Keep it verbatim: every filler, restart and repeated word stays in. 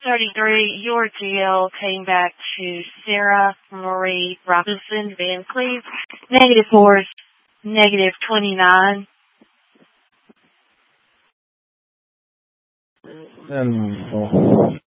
thirty-three, your G L came back to Sarah Marie Robinson Van Cleve. Negative four is negative twenty-nine. And